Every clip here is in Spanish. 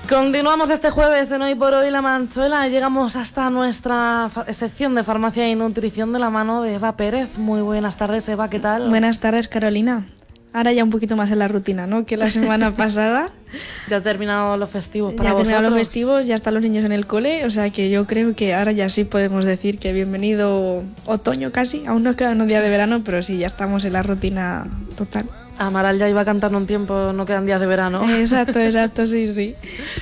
Continuamos este jueves en Hoy por Hoy La Manchuela. Llegamos hasta nuestra sección de farmacia y nutrición de la mano de Eva Pérez. Muy buenas tardes, Eva, ¿qué tal? Buenas tardes, Carolina. Ahora ya un poquito más en la rutina, ¿no? Que la semana pasada. Ya ha terminado los festivos para vosotros. Ya han terminado los festivos, ya están los niños en el cole, o sea que yo creo que ahora ya sí podemos decir que bienvenido otoño casi. Aún nos quedan unos días de verano, pero sí, ya estamos en la rutina total. Amaral ya iba cantando un tiempo, no quedan días de verano. Exacto, sí.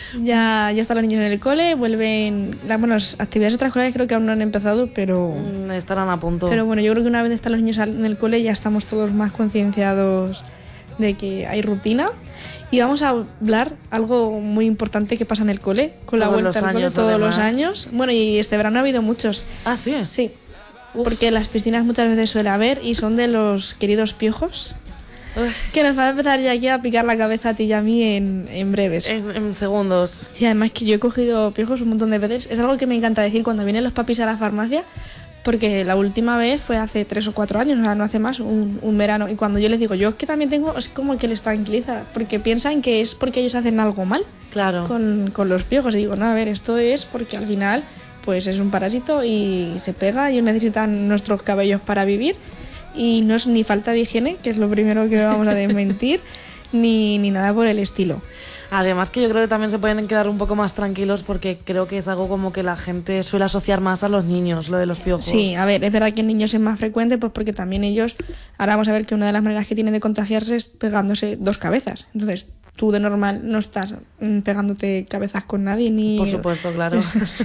Ya están los niños en el cole, vuelven... Bueno, las actividades extraescolares creo que aún no han empezado, pero... Estarán a punto. Pero bueno, yo creo que una vez están los niños en el cole ya estamos todos más concienciados de que hay rutina. Y vamos a hablar algo muy importante que pasa en el cole, con la vuelta al cole todos los años. Bueno, y este verano ha habido muchos. ¿Ah, sí? Sí, porque las piscinas muchas veces suele haber y son de los queridos piojos. Que nos va a empezar ya aquí a picar la cabeza a ti y a mí en breves. En segundos. Sí, además que yo he cogido piojos un montón de veces. Es algo que me encanta decir cuando vienen los papis a la farmacia, porque la última vez fue hace 3 o 4 años, o sea, no hace más, un verano. Y cuando yo les digo, yo es que también tengo, es como que les tranquiliza, porque piensan que es porque ellos hacen algo mal. Claro. Con los piojos. Y digo, no, a ver, esto es porque al final pues es un parásito y se pega, ellos necesitan nuestros cabellos para vivir. Y no es ni falta de higiene, que es lo primero que vamos a desmentir, ni nada por el estilo. Además que yo creo que también se pueden quedar un poco más tranquilos porque creo que es algo como que la gente suele asociar más a los niños, lo de los piojos. Sí, a ver, es verdad que en niños es más frecuente, pues porque también ellos, ahora vamos a ver que una de las maneras que tienen de contagiarse es pegándose 2 cabezas. Entonces, tú de normal no estás pegándote cabezas con nadie ni... Por supuesto, claro.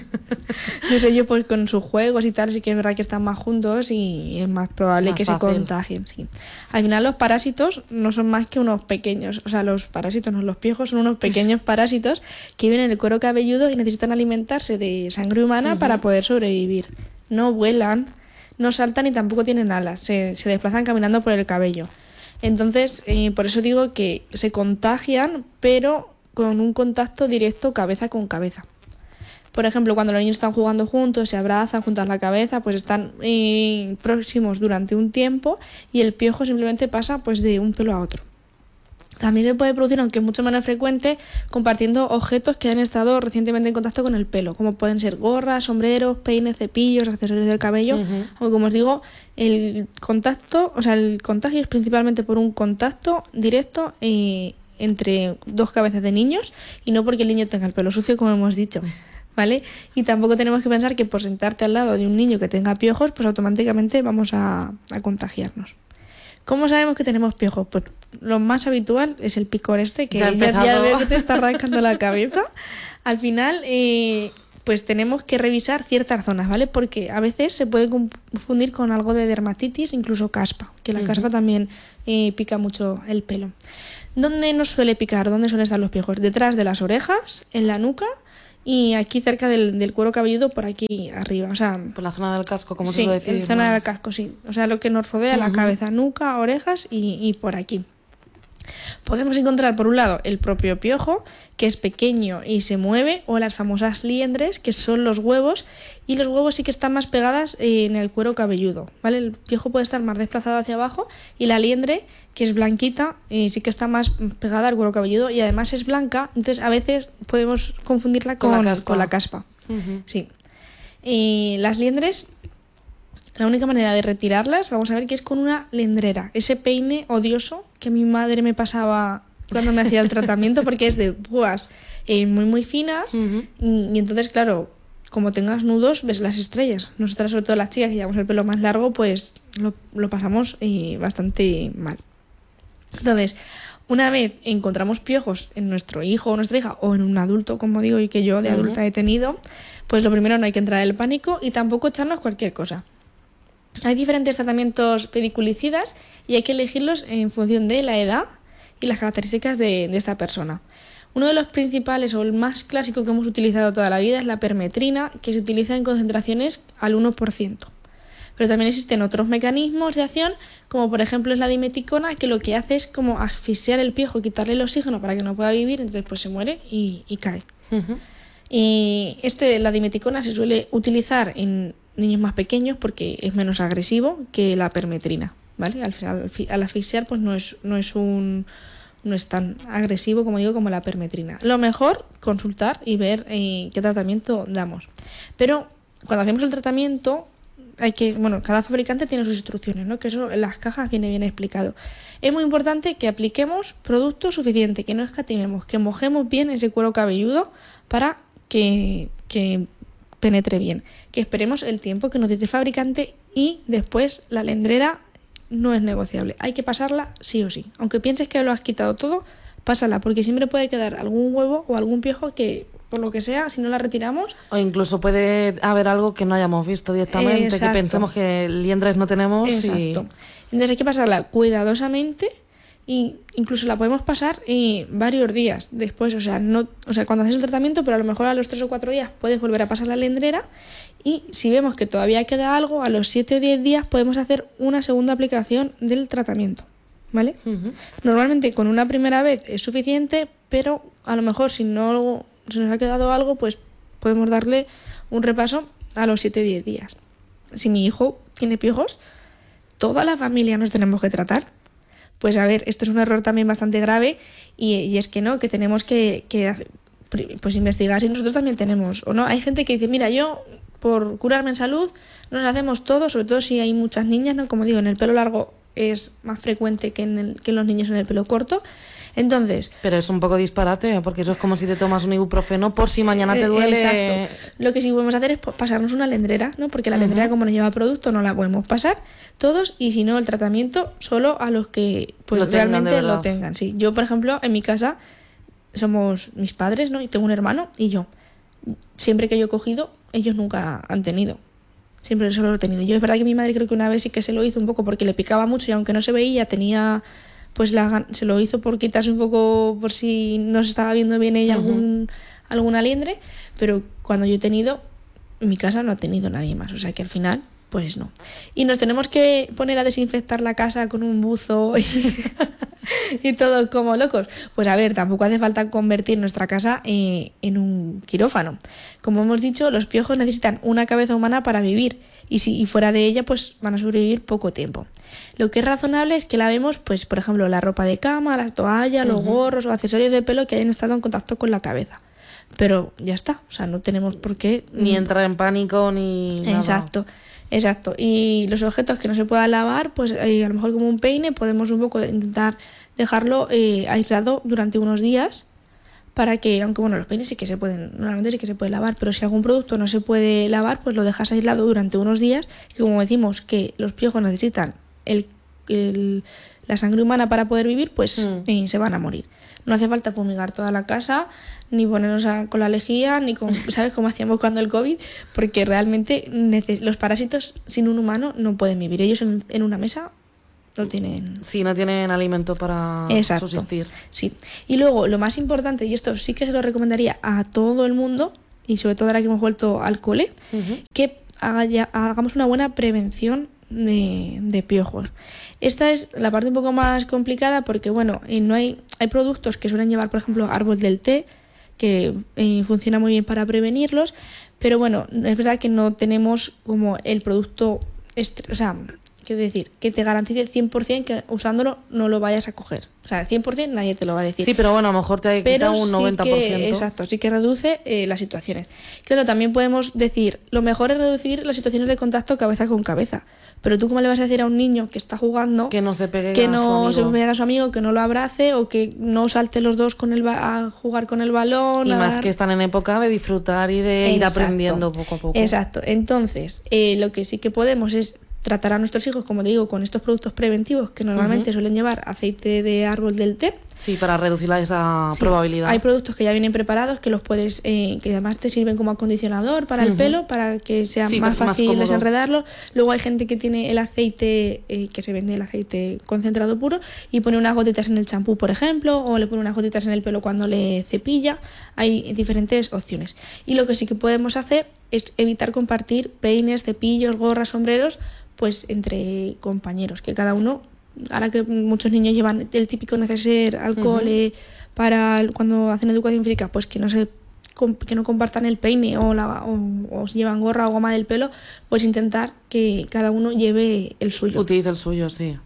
No sé, yo pues con sus juegos y tal sí que es verdad que están más juntos y es más probable más que fácil. Se contagien, sí. Al final los parásitos no son más que unos pequeños, o sea, los parásitos, no, los piojos son unos pequeños parásitos que viven en el cuero cabelludo y necesitan alimentarse de sangre humana para poder sobrevivir. No vuelan, no saltan y tampoco tienen alas, se desplazan caminando por el cabello. Entonces, por eso digo que se contagian, pero con un contacto directo cabeza con cabeza. Por ejemplo, cuando los niños están jugando juntos, se abrazan, juntan la cabeza, pues están próximos durante un tiempo y el piojo simplemente pasa pues de un pelo a otro. También se puede producir, aunque es mucho menos frecuente, compartiendo objetos que han estado recientemente en contacto con el pelo, como pueden ser gorras, sombreros, peines, cepillos, accesorios del cabello. O como os digo, el contacto, o sea, el contagio es principalmente por un contacto directo entre 2 cabezas de niños y no porque el niño tenga el pelo sucio, como hemos dicho. ¿Vale? Y tampoco tenemos que pensar que por sentarte al lado de un niño que tenga piojos, pues automáticamente vamos a contagiarnos. ¿Cómo sabemos que tenemos piojos? Pues lo más habitual es el picor que ya ves que te está rascando la cabeza. Al final, pues tenemos que revisar ciertas zonas, ¿vale? Porque a veces se puede confundir con algo de dermatitis, incluso caspa, que la caspa también pica mucho el pelo. ¿Dónde nos suele picar? ¿Dónde suelen estar los piojos? Detrás de las orejas, en la nuca y aquí cerca del cuero cabelludo, por aquí arriba, o sea... Por la zona del casco, como sí, se suele decir. Sí, la zona del casco, sí. O sea, lo que nos rodea la cabeza, nuca, orejas y por aquí. Podemos encontrar, por un lado, el propio piojo, que es pequeño y se mueve, o las famosas liendres, que son los huevos, y los huevos sí que están más pegadas en el cuero cabelludo, ¿vale? El piojo puede estar más desplazado hacia abajo, y la liendre, que es blanquita, sí que está más pegada al cuero cabelludo, y además es blanca, entonces a veces podemos confundirla con la caspa. Sí. Y las liendres... La única manera de retirarlas, vamos a ver, que es con una liendrera. Ese peine odioso que mi madre me pasaba cuando me hacía el tratamiento, porque es de púas muy, muy finas. Y entonces, claro, como tengas nudos, ves las estrellas. Nosotras, sobre todo las chicas que llevamos el pelo más largo, pues lo pasamos bastante mal. Entonces, una vez encontramos piojos en nuestro hijo o nuestra hija, o en un adulto, como digo, y que yo de adulta he tenido, pues lo primero, no hay que entrar en el pánico y tampoco echarnos cualquier cosa. Hay diferentes tratamientos pediculicidas y hay que elegirlos en función de la edad y las características de esta persona. Uno de los principales o el más clásico que hemos utilizado toda la vida es la permetrina, que se utiliza en concentraciones al 1%. Pero también existen otros mecanismos de acción, como por ejemplo es la dimeticona, que lo que hace es como asfixiar el piojo, quitarle el oxígeno para que no pueda vivir, entonces pues se muere y cae. Y la dimeticona se suele utilizar en niños más pequeños porque es menos agresivo que la permetrina, ¿vale? Al final, al asfixiar, pues no es un no es tan agresivo, como digo, como la permetrina. Lo mejor, consultar y ver qué tratamiento damos. Pero cuando hacemos el tratamiento, cada fabricante tiene sus instrucciones, ¿no? Que eso en las cajas viene bien explicado. Es muy importante que apliquemos producto suficiente, que no escatimemos, que mojemos bien ese cuero cabelludo para que penetre bien. Que esperemos el tiempo que nos dice el fabricante y después la lendrera no es negociable. Hay que pasarla sí o sí. Aunque pienses que lo has quitado todo, pásala, porque siempre puede quedar algún huevo o algún piojo que, por lo que sea, si no la retiramos... O incluso puede haber algo que no hayamos visto directamente, Exacto. que pensemos que liendres no tenemos. Exacto. Y... Entonces hay que pasarla cuidadosamente y incluso la podemos pasar varios días después. Cuando haces el tratamiento, pero a lo mejor a los 3 o 4 días puedes volver a pasar la lendrera y si vemos que todavía queda algo, a los 7 o 10 días podemos hacer una segunda aplicación del tratamiento. ¿Vale? Uh-huh. Normalmente con una primera vez es suficiente, pero a lo mejor si nos ha quedado algo, pues podemos darle un repaso a los 7 o 10 días. Si mi hijo tiene piojos, ¿toda la familia nos tenemos que tratar? Pues a ver, esto es un error también bastante grave y es que no, que tenemos que pues investigar si nosotros también tenemos o no. Hay gente que dice, mira, yo por curarme en salud nos hacemos todo, sobre todo si hay muchas niñas, ¿no? Como digo, en el pelo largo es más frecuente que en los niños en el pelo corto. Entonces, pero es un poco disparate, porque eso es como si te tomas un ibuprofeno por si mañana te duele. Exacto. Lo que sí podemos hacer es pasarnos una lendrera, ¿no? Porque la lendrera, como no lleva producto, no la podemos pasar todos, y si no, el tratamiento solo a los que pues realmente lo tengan. Sí. Yo, por ejemplo, en mi casa somos mis padres, ¿no? Y tengo un hermano y yo. Siempre que yo he cogido, ellos nunca han tenido. Siempre solo lo he tenido. Yo es verdad que mi madre creo que una vez sí que se lo hizo un poco porque le picaba mucho y aunque no se veía tenía... pues se lo hizo por quitarse un poco, por si no se estaba viendo bien ella alguna liendre, pero cuando yo he tenido, en mi casa no ha tenido nadie más, o sea que al final, pues no. Y nos tenemos que poner a desinfectar la casa con un buzo y todos como locos. Pues a ver, tampoco hace falta convertir nuestra casa en un quirófano. Como hemos dicho, los piojos necesitan una cabeza humana para vivir. Y fuera de ella, pues van a sobrevivir poco tiempo. Lo que es razonable es que lavemos, pues, por ejemplo, la ropa de cama, las toallas, los gorros o accesorios de pelo que hayan estado en contacto con la cabeza. Pero ya está, o sea, no tenemos por qué... Ni entrar en pánico, ni nada. Exacto. Y los objetos que no se puedan lavar, pues a lo mejor como un peine, podemos un poco intentar dejarlo aislado durante unos días para que, aunque bueno, los peines normalmente sí que se pueden lavar, pero si algún producto no se puede lavar, pues lo dejas aislado durante unos días, y como decimos que los piojos necesitan la sangre humana para poder vivir, pues se van a morir. No hace falta fumigar toda la casa, ni ponernos con la lejía, ni con, ¿sabes?, como hacíamos cuando el COVID, porque realmente los parásitos sin un humano no pueden vivir. Ellos en una mesa no tienen... Sí, no tienen alimento para subsistir. Sí. Y luego, lo más importante, y esto sí que se lo recomendaría a todo el mundo, y sobre todo ahora que hemos vuelto al cole, que hagamos una buena prevención de piojos. Esta es la parte un poco más complicada porque, bueno, hay productos que suelen llevar, por ejemplo, árbol del té, que funciona muy bien para prevenirlos, pero bueno, es verdad que no tenemos como el producto... Quiero decir, que te garantice 100% que usándolo no lo vayas a coger. O sea, 100% nadie te lo va a decir. Sí, pero bueno, a lo mejor te quita un 90%. Sí que reduce las situaciones. Claro, también podemos decir, lo mejor es reducir las situaciones de contacto cabeza con cabeza. Pero tú, ¿cómo le vas a decir a un niño que está jugando que no se pegue a su amigo, que no lo abrace o que no salte los dos a jugar con el balón? Y más que están en época de disfrutar y de ir aprendiendo poco a poco. Exacto. Entonces, lo que sí que podemos es tratar a nuestros hijos, como te digo, con estos productos preventivos que normalmente suelen llevar aceite de árbol del té. Sí, para reducir esa probabilidad. Hay productos que ya vienen preparados que los puedes, que además te sirven como acondicionador para el pelo, para que sea más fácil desenredarlo. Luego hay gente que tiene el aceite, que se vende el aceite concentrado puro, y pone unas gotitas en el champú, por ejemplo, o le pone unas gotitas en el pelo cuando le cepilla. Hay diferentes opciones. Y lo que sí que podemos hacer es evitar compartir peines, cepillos, gorras, sombreros, pues entre compañeros, que cada uno, ahora que muchos niños llevan el típico neceser al cole para cuando hacen educación física, pues que no compartan el peine o si llevan gorra o goma del pelo, pues intentar que cada uno lleve el suyo. Utilice el suyo, sí.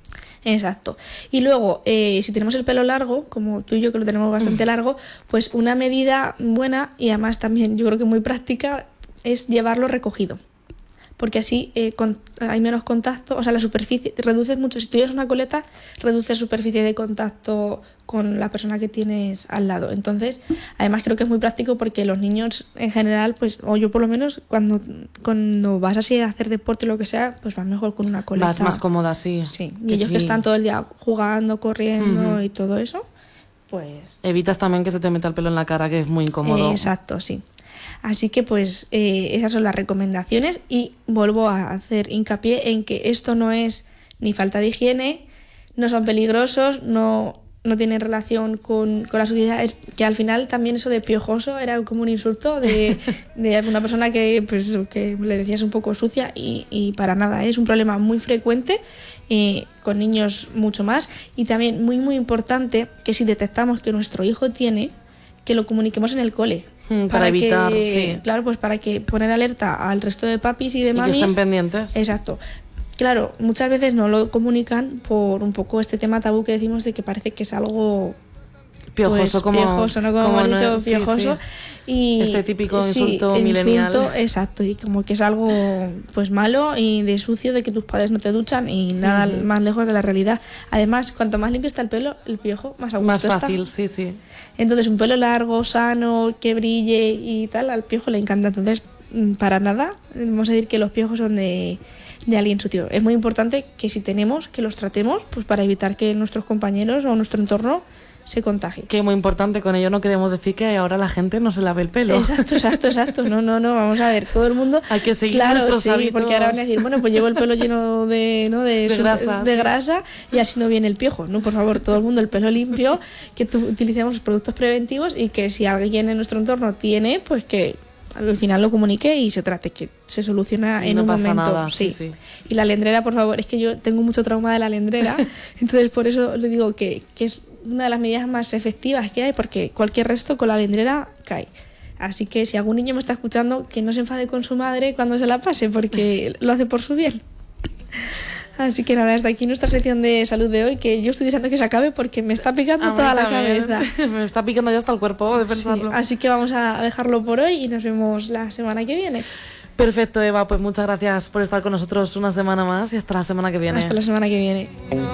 Exacto. Y luego, si tenemos el pelo largo, como tú y yo que lo tenemos bastante largo, pues una medida buena y además también yo creo que muy práctica es llevarlo recogido. Porque así hay menos contacto, o sea, la superficie, reduces mucho. Si tú llevas una coleta, reduces superficie de contacto con la persona que tienes al lado. Entonces, además creo que es muy práctico porque los niños en general, pues, o yo por lo menos, cuando vas así a hacer deporte o lo que sea, pues vas mejor con una coleta. Vas más cómoda, sí. Sí, y ellos que están todo el día jugando, corriendo y todo eso, pues... Evitas también que se te meta el pelo en la cara, que es muy incómodo. Exacto, sí. Así que pues esas son las recomendaciones y vuelvo a hacer hincapié en que esto no es ni falta de higiene, no son peligrosos, no tienen relación con la suciedad. Es que al final también eso de piojoso era como un insulto de una persona que le decías un poco sucia y para nada, es un problema muy frecuente, con niños mucho más, y también muy muy importante que si detectamos que nuestro hijo tiene, que lo comuniquemos en el cole. Para evitar, sí. Claro, pues para que poner alerta al resto de papis y de mamis. Y que estén pendientes. Exacto. Claro, muchas veces no lo comunican por un poco este tema tabú que decimos de que parece que es algo... Piojoso, pues, piojoso, ¿no? Como hemos dicho, piojoso. Sí. Y, este típico insulto millennial. Exacto, y como que es algo pues malo y de sucio, de que tus padres no te duchan y nada más lejos de la realidad. Además, cuanto más limpio está el pelo, el piojo más a gusto más fácil, está. Sí. Entonces, un pelo largo, sano, que brille y tal, al piojo le encanta. Entonces, para nada, vamos a decir que los piojos son de alguien sucio. Es muy importante que si tenemos, que los tratemos, pues para evitar que nuestros compañeros o nuestro entorno se contagie. Que muy importante, con ello no queremos decir que ahora la gente no se lave el pelo. Exacto. No, vamos a ver, todo el mundo... Hay que seguir nuestros hábitos. Porque ahora van a decir, bueno, pues llevo el pelo lleno de grasa y así no viene el piojo. No, por favor, todo el mundo el pelo limpio, que utilicemos productos preventivos y que si alguien en nuestro entorno tiene, pues que al final lo comunique y se trate, que se soluciona en un momento. Nada, sí. Y la alendrera, por favor, es que yo tengo mucho trauma de la alendrera, entonces por eso le digo que es una de las medidas más efectivas que hay, porque cualquier resto con la alendrera cae. Así que si algún niño me está escuchando, que no se enfade con su madre cuando se la pase, porque lo hace por su bien. Así que nada, hasta aquí nuestra sección de salud de hoy, que yo estoy deseando que se acabe porque me está picando toda la cabeza. Me está picando ya hasta el cuerpo de pensarlo. Sí, así que vamos a dejarlo por hoy y nos vemos la semana que viene. Perfecto, Eva, pues muchas gracias por estar con nosotros una semana más y hasta la semana que viene. Hasta la semana que viene.